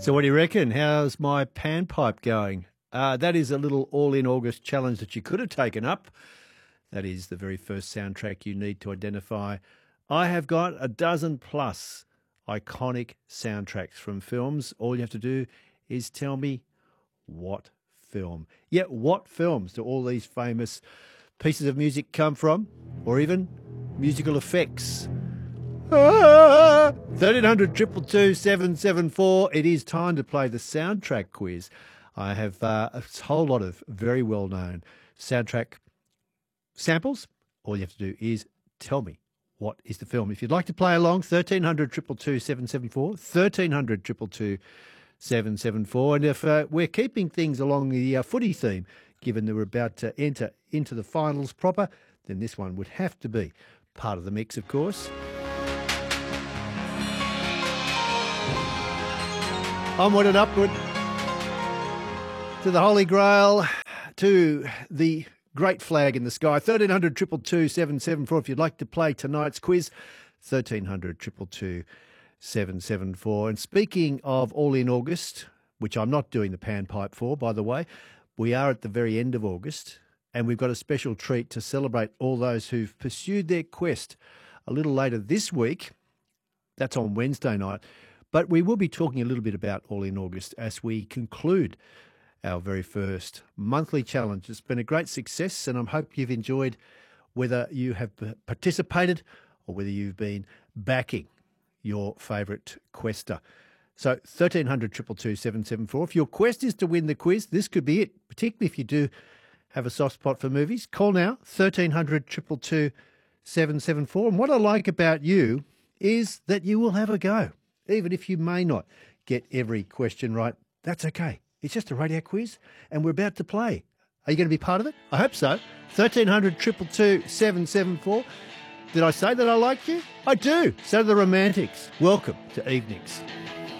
So what do you reckon? How's my panpipe going? That is a little all-in August challenge that you could have taken up. That is the very first soundtrack you need to identify. I have got a dozen plus iconic soundtracks from films. All you have to do is tell me what film. Yeah, what films do all these famous pieces of music come from? Or even musical effects? 1300 222 774. It is time to play the soundtrack quiz. I have a whole lot of very well-known soundtrack samples. All you have to do is tell me what is the film. If you'd like to play along, 1300 222 774, 1300 222 774. And if we're keeping things along the footy theme, given that we're about to enter into the finals proper, then this one would have to be part of the mix, of course. Onward and upward to the Holy Grail, to the great flag in the sky. 1300 222 774 if you'd like to play tonight's quiz. 1300 222 774. And speaking of all in August, which I'm not doing the panpipe for, by the way, we are at the very end of August, and we've got a special treat to celebrate all those who've pursued their quest a little later this week. That's on Wednesday night. But we will be talking a little bit about All in August as we conclude our very first monthly challenge. It's been a great success, and I hope you've enjoyed, whether you have participated or whether you've been backing your favourite quester. So 1300 222 774. If your quest is to win the quiz, this could be it, particularly if you do have a soft spot for movies. Call now, 1300 222 774. And what I like about you is that you will have a go. Even if you may not get every question right, that's okay. It's just a radio quiz, and we're about to play. Are you going to be part of it? I hope so. 1300 222 774. Did I say that I like you? I do. So do the Romantics. Welcome to Evenings.